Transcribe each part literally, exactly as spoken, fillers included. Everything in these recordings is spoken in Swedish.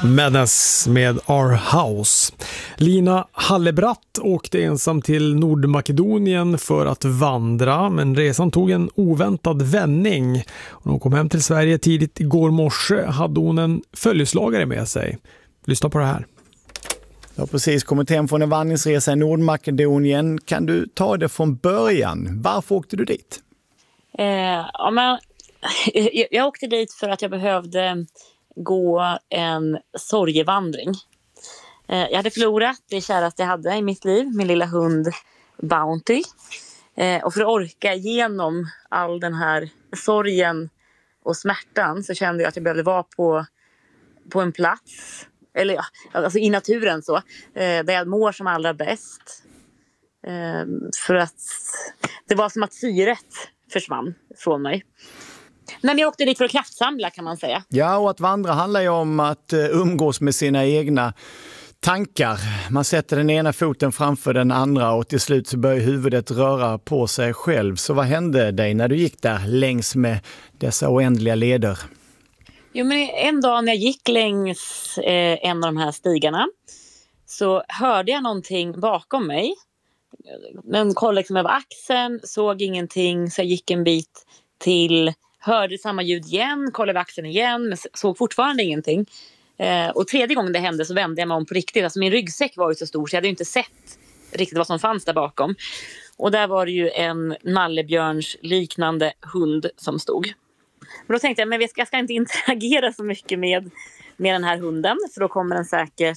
Madness med Our House. Lina Hallebratt åkte ensam till Nordmakedonien för att vandra, men resan tog en oväntad vändning. Och när hon kom hem till Sverige tidigt igår morse hade hon en följeslagare med sig. Lyssna på det här. Jag har precis kommit hem från en vandringsresa i Nordmakedonien. Kan du ta det från början? Varför åkte du dit? Eh, ja, men, jag, jag åkte dit för att jag behövde gå en sorgevandring. Eh, jag hade förlorat det käraste jag hade i mitt liv, min lilla hund Bounty. Eh, och för att orka igenom all den här sorgen och smärtan så kände jag att jag behövde vara på, på en plats, eller ja, alltså i naturen så, eh, där jag mår som allra bäst. Eh, för att det var som att syret försvann från mig. Men jag åkte dit för att kraftsamla, kan man säga. Ja, och att vandra handlar ju om att umgås med sina egna tankar. Man sätter den ena foten framför den andra och till slut så börjar huvudet röra på sig själv. Så vad hände dig när du gick där längs med dessa oändliga leder? Jo, men en dag när jag gick längs eh, en av de här stigarna så hörde jag någonting bakom mig. Men kollade liksom över axeln, såg ingenting, så jag gick en bit till, hörde samma ljud igen, kollade över axeln igen, men såg fortfarande ingenting. Eh, och tredje gången det hände så vände jag mig om på riktigt. Alltså min ryggsäck var ju så stor så jag hade ju inte sett riktigt vad som fanns där bakom. Och där var det ju en nallebjörns liknande hund som stod. Men då tänkte jag, men jag ska, jag ska inte interagera så mycket med, med den här hunden, för då kommer den säkert...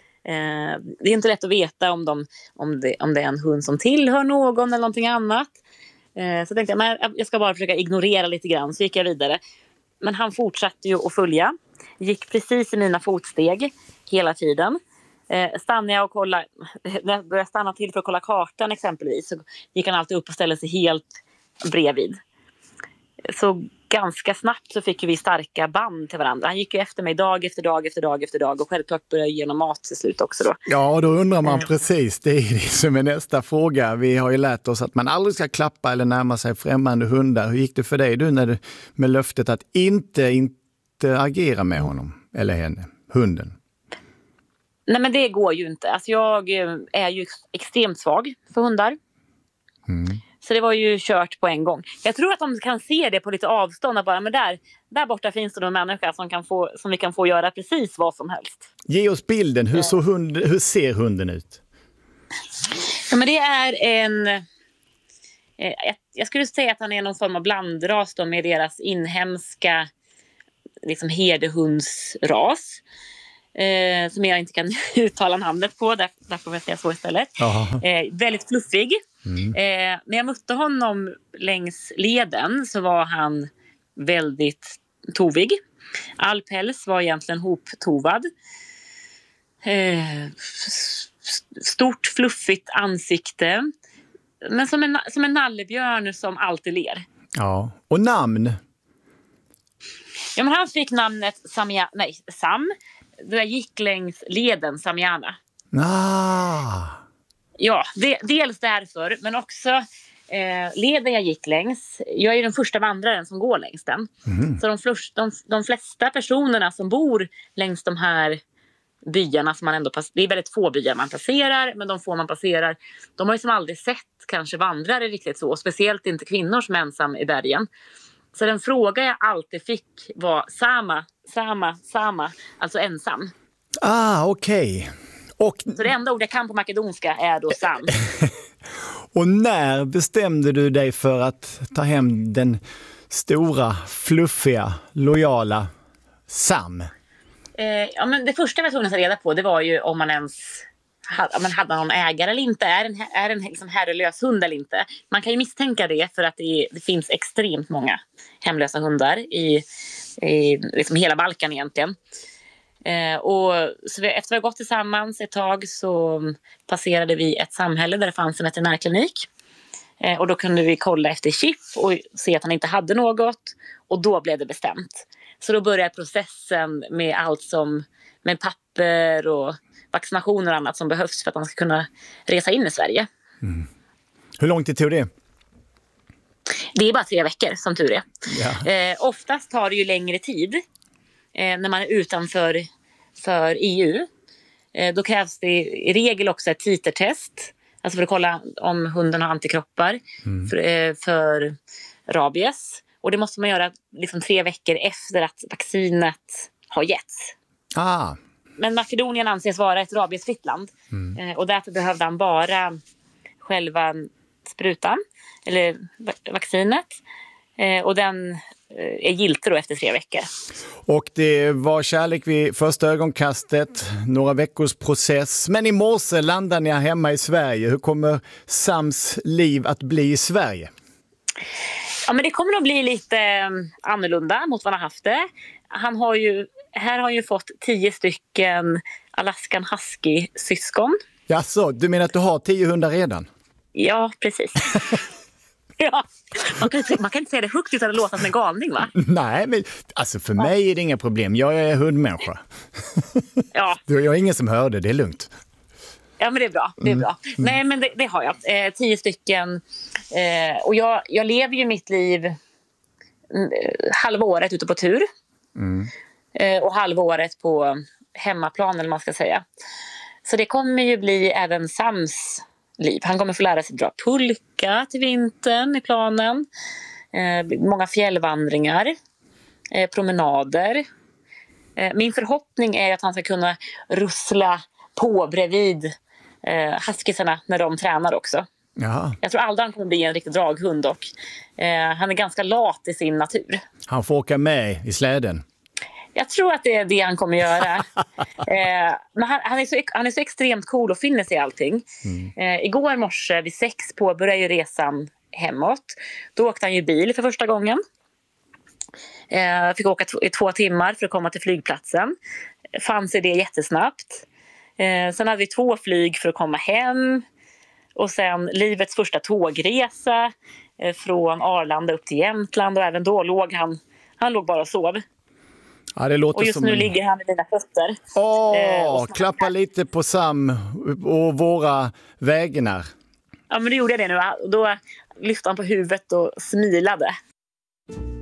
Eh, det är inte lätt att veta om, de, om, det, om det är en hund som tillhör någon eller någonting annat. Eh, så tänkte jag, men jag ska bara försöka ignorera lite grann, så gick jag vidare. Men han fortsatte ju att följa. Gick precis i mina fotsteg hela tiden. Eh, stannade jag och kollade, när jag började stanna till för att kolla kartan exempelvis, så gick han alltid upp och ställde sig helt bredvid. Så ganska snabbt så fick vi starka band till varandra. Han gick ju efter mig dag efter dag efter dag efter dag, och självklart började jag ge honom mat till slut också då. Ja, och då undrar man precis, det är det som är nästa fråga. Vi har ju lärt oss att man aldrig ska klappa eller närma sig främmande hundar. Hur gick det för dig du när du, med löftet att inte interagera med honom eller henne, hunden? Nej, men det går ju inte. Alltså jag är ju extremt svag för hundar. Mm. Så det var ju kört på en gång. Jag tror att de kan se det på lite avstånd och bara, men där, där borta finns det någon människa som, kan få, som vi kan få göra precis vad som helst. Ge oss bilden. Hur, så hund, hur ser hunden ut? Ja, men det är en... Eh, jag skulle säga att han är någon form av blandras då med deras inhemska liksom herdehundsras. Eh, som jag inte kan uttala namnet på. Där, där får jag säga så istället. Eh, väldigt fluffig. Mm. Eh, när jag mötte honom längs leden så var han väldigt tovig. All päls var egentligen hoptovad. Eh, stort fluffigt ansikte. Men som en, som en nallebjörn som alltid ler. Ja, och namn? Ja, men han fick namnet Samia, nej, Sam. Det gick längs leden Samiana. Ah. Ja, det, dels därför, men också eh, leden jag gick längs. Jag är ju den första vandraren som går längs den. Mm. Så de, flust, de, de flesta personerna som bor längs de här byarna som man ändå pass, det är väldigt få byar man passerar, men de få man passerar, de har ju som aldrig sett kanske vandrare riktigt så, och speciellt inte kvinnor som är ensam i bergen. Så den fråga jag alltid fick var Sama, Sama, Sama, alltså ensam. Ah, okej. Okay. Och... Så det enda ord jag kan på makedonska är då Sam. Och när bestämde du dig för att ta hem den stora, fluffiga, lojala Sam? Eh, ja, men det första jag var tvungen att ta reda på, det var ju om man ens hade, man hade någon ägare eller inte. Är en, är en liksom herrelös hund eller inte? Man kan ju misstänka det för att det, är, det finns extremt många hemlösa hundar i, i liksom hela Balkan egentligen. Eh, och så vi, efter att vi har gått tillsammans ett tag så passerade vi ett samhälle där det fanns en veterinärklinik. Eh, och då kunde vi kolla efter chip och se att han inte hade något. Och då blev det bestämt. Så då började processen med allt som med papper och vaccinationer och annat som behövs för att han ska kunna resa in i Sverige. Mm. Hur lång tid tog det? Det är bara tre veckor som tur är. Ja. Eh, oftast tar det ju längre tid eh, när man är utanför för E U. Eh, då krävs det i regel också ett titertest. Alltså för att kolla om hunden har antikroppar mm. för, eh, för rabies. Och det måste man göra liksom tre veckor efter att vaccinet har getts. Ah. Men Makedonien anses vara ett rabiesfritt land. Mm. Eh, och därför behövde han bara själva sprutan, eller vaccinet. Eh, och den är giltig då efter tre veckor. Och det var kärlek vid första ögonkastet, några veckors process. Men i morse landade ni hemma i Sverige. Hur kommer Sams liv att bli i Sverige? Ja, men det kommer att bli lite annorlunda mot vad han har haft det. Han har ju, här har han ju fått tio stycken Alaskan Husky-syskon. Jaså, du menar att du har tio hundar redan? Ja, precis. Ja, man kan, inte, man kan inte säga det högt utan att låta som en galning, va? Nej, men alltså för mig är det inga problem. Jag är hundmänniska. Ja. Jag har ingen som hörde, det är lugnt. Ja, men det är bra. Det är bra. Mm. Nej, men det, det har jag. Eh, tio stycken. Eh, och jag, jag lever ju mitt liv eh, halva året ute på tur. Mm. Eh, och halva året på hemmaplan, eller man ska säga. Så det kommer ju bli även Sams liv. Han kommer få lära sig dra pulka till vintern i planen. Eh, många fjällvandringar. Eh, promenader. Eh, min förhoppning är att han ska kunna russla på bredvid eh, huskisarna när de tränar också. Jaha. Jag tror aldrig han kommer bli en riktig draghund och eh, han är ganska lat i sin natur. Han får åka med i släden. Jag tror att det är det han kommer göra. eh, men han, han, är så, han är så extremt cool och finner sig i allting. Mm. Eh, igår morse vid sex påbörjade ju resan hemåt. Då åkte han ju bil för första gången. Eh, fick åka t- i två timmar för att komma till flygplatsen. Fann sig det jättesnabbt. Eh, sen hade vi två flyg för att komma hem. Och sen livets första tågresa eh, från Arlanda upp till Jämtland. Och även då låg han, han låg bara och sov. Ja, det låter och just som nu en... ligger han i mina fötter. Åh, eh, klappa lite på Sam och våra vägnar. Ja, men det gjorde jag det nu. Då lyfte han på huvudet och smilade.